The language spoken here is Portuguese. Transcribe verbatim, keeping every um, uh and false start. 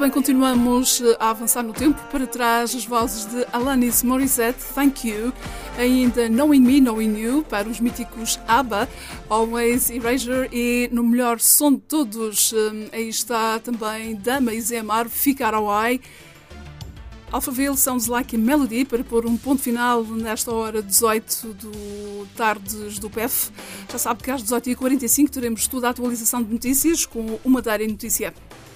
bem, continuamos a avançar no tempo. Para trás, as vozes de Alanis Morissette, Thank You, ainda Knowing Me, Knowing You, para os míticos ABBA, Always, Erasure e no melhor som de todos, aí está também Dama e Zé Amaro, Ficar Away. Alphaville Sounds Like a Melody, para pôr um ponto final nesta hora dezoito do Tardes do P E F. Já sabe que às dezoito e quarenta e cinco teremos toda a atualização de notícias com uma Madeira em Notícia.